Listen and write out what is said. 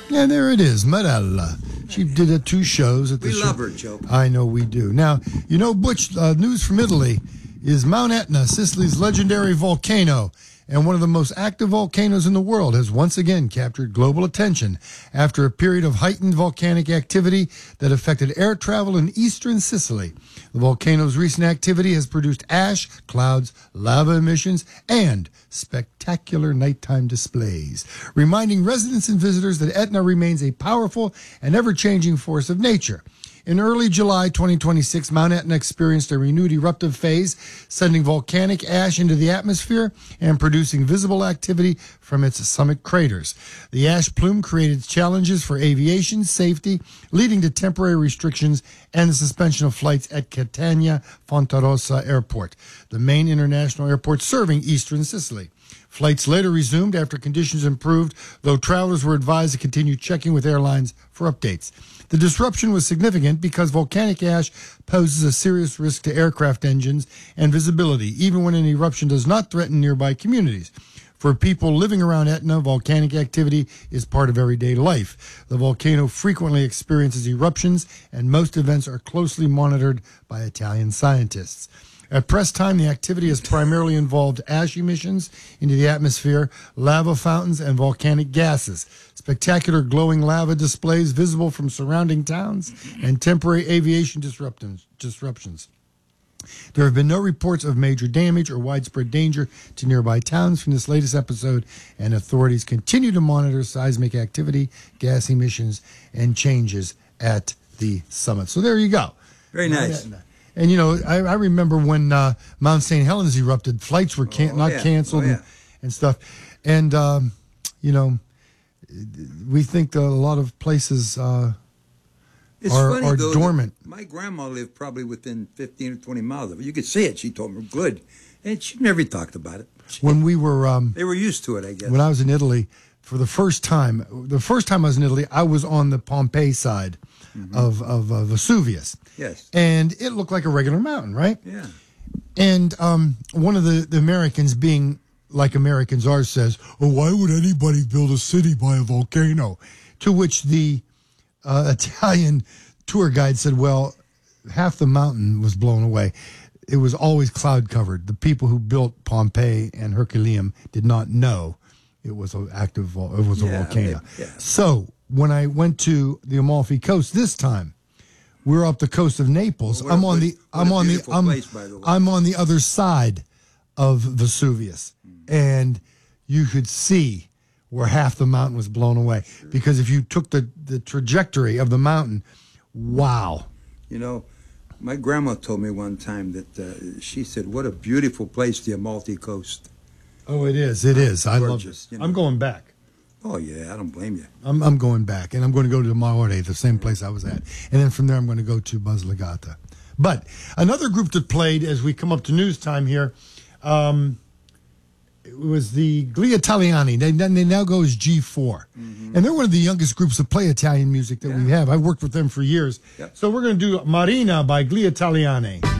Yeah, there it is, Marella. She did 2 shows at the We love her, Joe. I know we do. Now, you know, Butch, news from Italy is Mount Etna, Sicily's legendary volcano, and one of the most active volcanoes in the world, has once again captured global attention after a period of heightened volcanic activity that affected air travel in eastern Sicily. The volcano's recent activity has produced ash, clouds, lava emissions, and spectacular nighttime displays, reminding residents and visitors that Etna remains a powerful and ever-changing force of nature. In early July 2026, Mount Etna experienced a renewed eruptive phase, sending volcanic ash into the atmosphere and producing visible activity from its summit craters. The ash plume created challenges for aviation safety, leading to temporary restrictions and the suspension of flights at Catania Fontanosa Airport, the main international airport serving eastern Sicily. Flights later resumed after conditions improved, though travelers were advised to continue checking with airlines for updates. The disruption was significant because volcanic ash poses a serious risk to aircraft engines and visibility, even when an eruption does not threaten nearby communities. For people living around Etna, volcanic activity is part of everyday life. The volcano frequently experiences eruptions, and most events are closely monitored by Italian scientists. At press time, the activity has primarily involved ash emissions into the atmosphere, lava fountains, and volcanic gases. Spectacular glowing lava displays visible from surrounding towns, and temporary aviation disruptions. There have been no reports of major damage or widespread danger to nearby towns from this latest episode, and authorities continue to monitor seismic activity, gas emissions, and changes at the summit. So there you go. Very nice. And, you know, I remember when Mount St. Helens erupted, flights were canceled and stuff. And, you know, we think that a lot of places are dormant. My grandma lived probably within 15 or 20 miles of it. You could see it. She told me, good. And she never talked about it. When we were... they were used to it, I guess. When I was in Italy, for the first time I was in Italy, I was on the Pompeii side of Vesuvius. Yes. And it looked like a regular mountain, right? Yeah. And one of the Americans, being like Americans are, says, "Oh, why would anybody build a city by a volcano?" To which the Italian tour guide said, "Well, half the mountain was blown away. It was always cloud covered. The people who built Pompeii and Herculaneum did not know it was an active volcano." Yeah. So when I went to the Amalfi Coast this time, we're up the coast of Naples. Well, I'm on the other side of Vesuvius, and you could see where half the mountain was blown away. Because if you took the trajectory of the mountain, wow. You know, my grandma told me one time that she said, "What a beautiful place, the Amalfi Coast." Oh, it is. It is. I love it. You know. I'm going back. Oh, yeah, I don't blame you. I'm going back, and I'm going to go to Maore, the same place I was at. And then from there, I'm going to go to Basilicata. But another group that played, as we come up to news time here, it was the Gli Italiani. They now go as G4. And they're one of the youngest groups that play Italian music that we have. I've worked with them for years. Yep. So we're going to do Marina by Gli Italiani.